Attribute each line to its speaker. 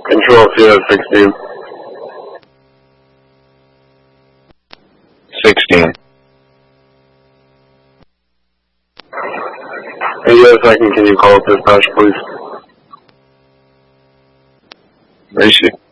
Speaker 1: Control Sierra 16.
Speaker 2: 16.
Speaker 1: Hey, yes, can you call dispatch, please?
Speaker 2: Where is she?